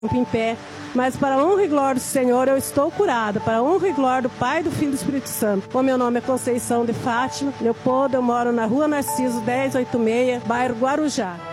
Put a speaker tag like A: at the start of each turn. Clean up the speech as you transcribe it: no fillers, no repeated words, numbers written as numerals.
A: em pé, mas para a honra e glória do Senhor eu estou curada, para a honra e glória do Pai, do Filho e do Espírito Santo. O meu nome é Conceição de Fátima Leopoldo, eu moro na Rua Narciso 1086, bairro Guarujá.